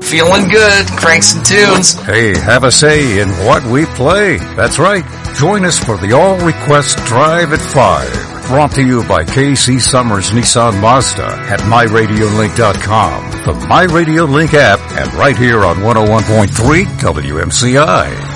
Feeling good. Crank some tunes. Hey, have a say in what we play. That's right. Join us for the All Request Drive at 5. Brought to you by KC Summers Nissan Mazda at MyRadioLink.com, the MyRadioLink app, and right here on 101.3 WMCI.